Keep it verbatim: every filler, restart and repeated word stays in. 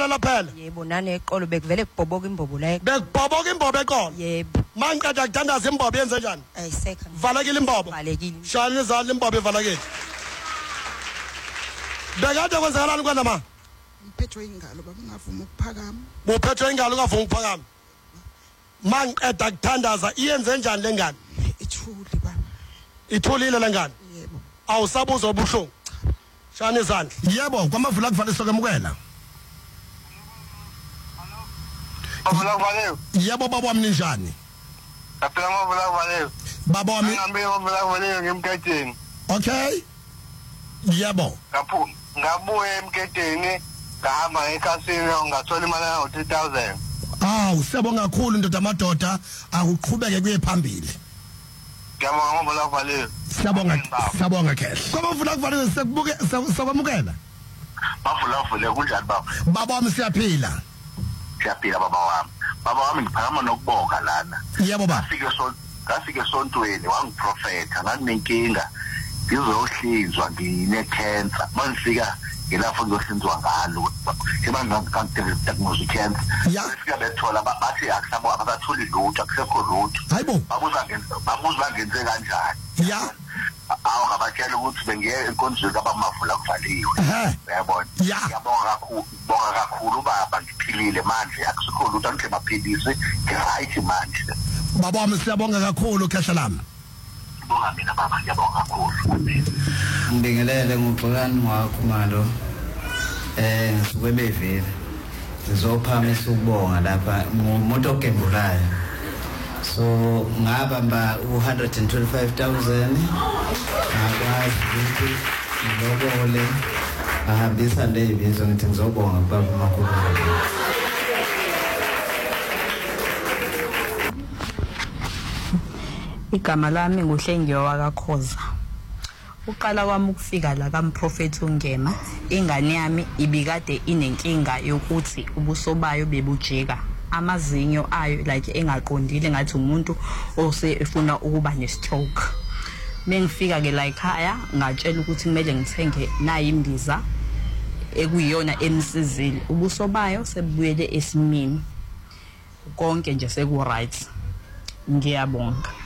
phela laphela yebo nane eqolo bekuvele kubhoboka imbobo la bekubhoboka imbobo eqolo yebo mangiqeda kuthandaza imbobo yenze njani ayisekho valekile imbobo valekile shana izandla imbobo evalekile bekade kwenzakalani kwena ma Uphethwe ingalo baba ngavuma ukuphakama buphethwe ingalo ungavuma ukuphakama mangiqeda kuthandaza iyenze njani lengane ithuli baba ithulile lengane yebo awusabuza obuhlungu shana izandla yebo kwamavula kufanele sokemukela Mavula kuvaleo yebo baba wami ninjani Kaphela mavula kuvaleo baba wami ngihambe mavula kuvaleo ngemketeni okay yebo ngaphu ngabuye emketeni ngahamba ekhasini ngathola imali ya three thousand awu siyabonga kakhulu ndoda amadoda akuqhubeke kuye phambili ngiyabonga mavula kuvaleo siyabonga siyabonga khehle kwamavula kuvaleo sekubuke sokwamukela mavula kuvaleo kunjani baba baba wami siyaphila siyaphila baba wami baba wami ngiphakama nokubonga lana yebo baba ngafike so ngafike esontweni wangiprofetha nganginenkinga ngizohlinzwa ngine cancer mangifika ngilapho ngiyohlinzwa ngalo emanje kanti cancer ngifika bethola bathi akusabo abatholi lutho akusekho lutho hayibo babuza ngenza babuza ngenze kanjani ya awu ngabatshela ukuthi bengiye enkonzweni abamavula kuvaliwe yabona ngiyabonga kakhulu bonga kakhulu baba ngiphilile manje akusekho lutho angike maphilisi ngiright manje baba wami siyabonga kakhulu khesha lami bonga mina baba ngiyabonga kakhulu ngibingelele ngubhekani wakho malo eh ngisuke bevela ngizophamisa ukubonga lapha umuntu ogembulayo so ngabamba u one hundred twenty-five thousand ngakwazi ukuthi ngilobole ahambisa lebizo ngithi ngizobonga baba makhulu igama lami nguHlengiwe wakakhoza uqala kwami ukufika la kaMprophet uNgema ingane yami ibikade inenkinga yokuthi ubuso bayo bebujika amazinyo ayo like engaqondile ngathi umuntu ose efuna ukuba ne-stroke mengifika ke la ekhaya ngatshela ukuthi kumele ngithenge nayi imbiza ekuyiyona emsizile ubuso bayo sebuyele esimini konke nje seku right ngiyabonga